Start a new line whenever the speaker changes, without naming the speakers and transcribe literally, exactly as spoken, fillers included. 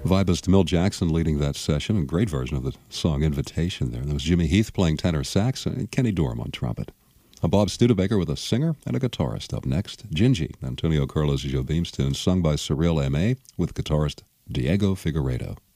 Vibist Mill Jackson leading that session, a great version of the song Invitation there. There was Jimmy Heath playing tenor sax and Kenny Dorham on trumpet. A Bob Studebaker with a singer and a guitarist up next. Gingy, Antonio Carlos Jobim's tune, sung by Cyril Aimé with guitarist Diego Figueiredo.